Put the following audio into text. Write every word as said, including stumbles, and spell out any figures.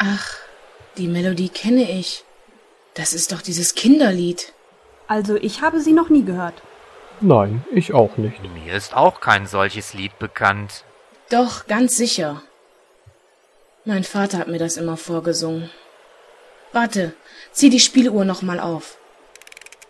Ach, die Melodie kenne ich. Das ist doch dieses Kinderlied. Also ich habe sie noch nie gehört. Nein, ich auch nicht. Mir ist auch kein solches Lied bekannt. Doch, ganz sicher. Mein Vater hat mir das immer vorgesungen. Warte, zieh die Spieluhr noch mal auf.